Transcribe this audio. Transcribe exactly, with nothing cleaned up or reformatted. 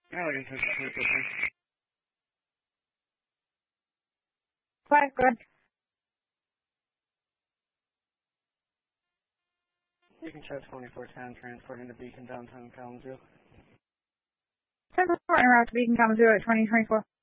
Yeah, I can take this one. Fine, good. Beacon Show twenty-four ten, transporting to Beacon downtown Kalamazoo. ten four en route to Beacon, Kalamazoo at twenty twenty-four.